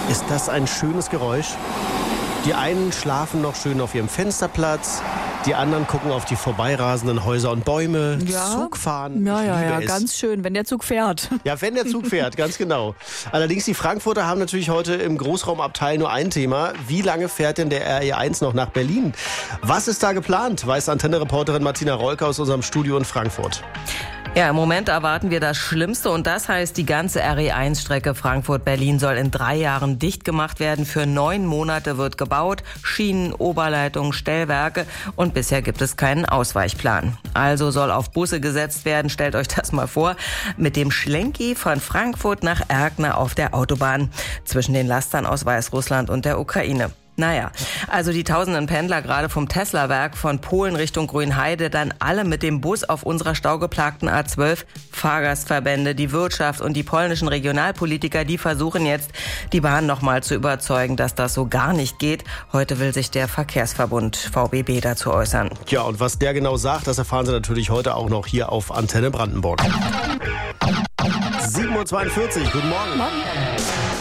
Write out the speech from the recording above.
Ist das ein schönes Geräusch? Die einen schlafen noch schön auf ihrem Fensterplatz, die anderen gucken auf die vorbeirasenden Häuser und Bäume, Zug fahren. Ja, ganz schön, wenn der Zug fährt. Ja, wenn der Zug fährt, ganz genau. Allerdings, die Frankfurter haben natürlich heute im Großraumabteil nur ein Thema. Wie lange fährt denn der RE1 noch nach Berlin? Was ist da geplant, weiß Antenne-Reporterin Martina Rolke aus unserem Studio in Frankfurt. Ja, im Moment erwarten wir das Schlimmste und das heißt, die ganze RE1-Strecke Frankfurt-Berlin soll in 3 Jahren dicht gemacht werden. Für 9 Monate wird gebaut, Schienen, Oberleitungen, Stellwerke und bisher gibt es keinen Ausweichplan. Also soll auf Busse gesetzt werden, stellt euch das mal vor, mit dem Schlenki von Frankfurt nach Erkner auf der Autobahn zwischen den Lastern aus Weißrussland und der Ukraine. Naja, also die tausenden Pendler gerade vom Tesla-Werk von Polen Richtung Grünheide, dann alle mit dem Bus auf unserer staugeplagten A12. Fahrgastverbände, die Wirtschaft und die polnischen Regionalpolitiker, die versuchen jetzt, die Bahn nochmal zu überzeugen, dass das so gar nicht geht. Heute will sich der Verkehrsverbund VBB dazu äußern. Ja, und was der genau sagt, das erfahren Sie natürlich heute auch noch hier auf Antenne Brandenburg. 7:42 Uhr, guten Morgen. Morgen.